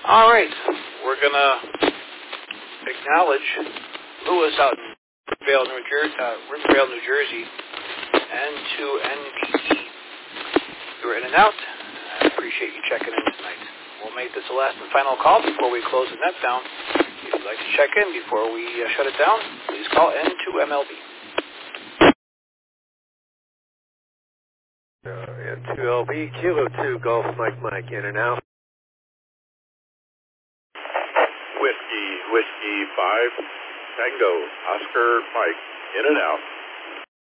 All right, we're going to acknowledge Lewis out in Riverdale, New Jersey, and to NBE. You're in and out. I appreciate you checking in tonight. We'll make this the last and final call before we close the net down. If you'd like to check in before we shut it down, please call N2MLB. N2LB, Kilo 2, Golf Mike, in and out. Whiskey 5, Tango, Oscar Mike, in and out.